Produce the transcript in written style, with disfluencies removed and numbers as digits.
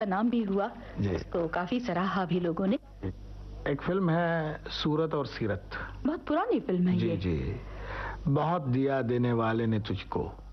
नाम भी हुआ, इसको काफी सराहा भी लोगों ने। एक फिल्म है सूरत और सीरत, बहुत पुरानी फिल्म है जी ये। जी। बहुत दिया देने वाले ने तुझको,